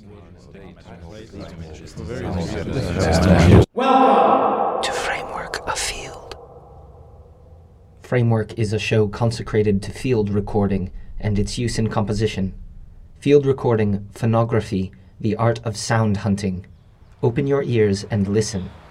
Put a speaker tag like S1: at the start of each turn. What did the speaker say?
S1: Welcome to Framework of Field. Framework is a show consecrated to field recording and its use in composition. Field recording, phonography, the art of sound hunting. Open your ears and listen.